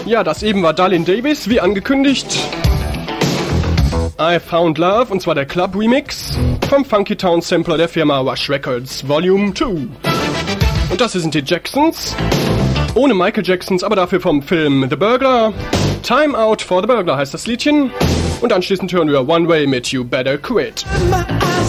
Ja, das eben war Darlene Davis, wie angekündigt. I Found Love, und zwar der Club Remix vom Funky Town Sampler der Firma Rush Records Volume 2. Und das sind die Jacksons. Ohne Michael Jacksons, aber dafür vom Film The Burglar. Time Out for the Burglar heißt das Liedchen. Und anschließend hören wir One Way mit You Better Quit.